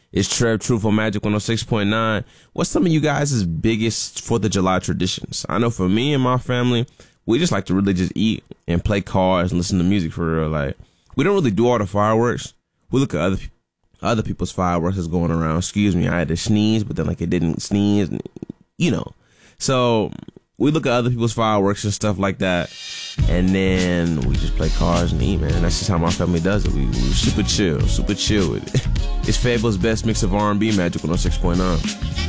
It's Trev Truthful Magic 106.9. What's some of you guys' biggest 4th of July traditions? I know for me and my family, we just like to really just eat and play cards and listen to music for real. Like, we don't really do all the fireworks. We look at other people's fireworks that's going around. Excuse me, I had to sneeze, but then like it didn't sneeze, you know. So we look at other people's fireworks and stuff like that, and then we just play cards and eat, man. That's just how my family does it. We super chill with it. It's Fable's best mix of R&B, Magic 106.9.